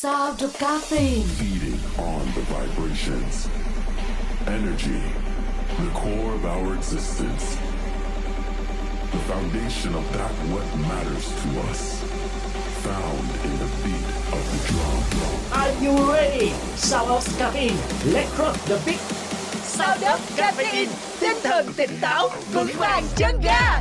Sound of caffeine. Feeding on the vibrations. Energy, the core of our existence. The foundation of that what matters to us. Found in the beat of the drum. Are you ready? Sound of caffeine. Let's rock the beat. Sound of caffeine. Tinh thần tỉnh táo, vững vàng chân ga.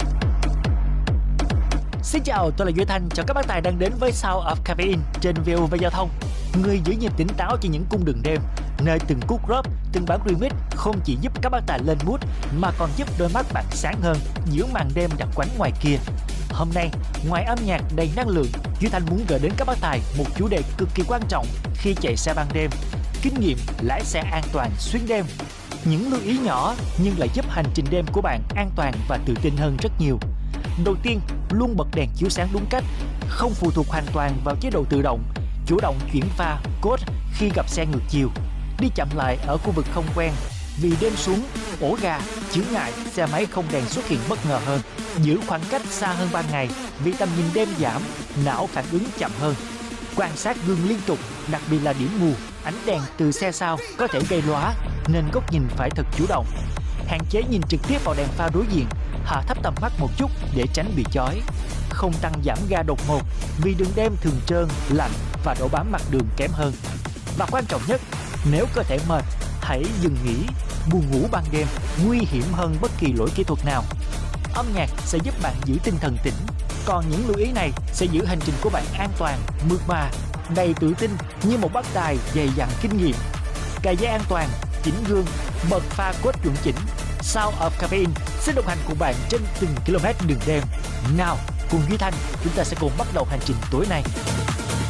Xin chào, tôi là Duy Thanh. Chào các bác tài đang đến với Sound of Caffeine trên VOV Giao thông. Người giữ nhịp tỉnh táo cho những cung đường đêm, nơi từng cú drop, từng bản remix không chỉ giúp các bác tài lên mood mà còn giúp đôi mắt bạn sáng hơn giữa màn đêm đặc quánh ngoài kia. Hôm nay, ngoài âm nhạc đầy năng lượng, Duy Thanh muốn gửi đến các bác tài một chủ đề cực kỳ quan trọng khi chạy xe ban đêm: kinh nghiệm lái xe an toàn xuyên đêm. Những lưu ý nhỏ nhưng lại giúp hành trình đêm của bạn an toàn và tự tin hơn rất nhiều. Đầu tiên, luôn bật đèn chiếu sáng đúng cách, không phụ thuộc hoàn toàn vào chế độ tự động, chủ động chuyển pha, code khi gặp xe ngược chiều, đi chậm lại ở khu vực không quen, vì đêm xuống, ổ gà, chướng ngại, xe máy không đèn xuất hiện bất ngờ hơn, giữ khoảng cách xa hơn ban ngày, vì tầm nhìn đêm giảm, não phản ứng chậm hơn. Quan sát gương liên tục, đặc biệt là điểm mù, ánh đèn từ xe sau có thể gây lóa, nên góc nhìn phải thật chủ động. Hạn chế nhìn trực tiếp vào đèn pha đối diện, hạ thấp tầm mắt một chút để tránh bị chói. Không tăng giảm ga đột ngột, vì đường đêm thường trơn, lạnh và độ bám mặt đường kém hơn. Và quan trọng nhất, nếu cơ thể mệt, hãy dừng nghỉ. Buồn ngủ ban đêm nguy hiểm hơn bất kỳ lỗi kỹ thuật nào. Âm nhạc sẽ giúp bạn giữ tinh thần tỉnh, còn những lưu ý này sẽ giữ hành trình của bạn an toàn, mượt mà, đầy tự tin như một bác tài dày dặn kinh nghiệm. Cài dây an toàn, chỉnh gương, bật pha code chuẩn chỉnh. Sound of Caffeine sẽ đồng hành cùng bạn trên từng km đường đêm. Nào, cùng Duy Thanh, chúng ta sẽ cùng bắt đầu hành trình tối nay.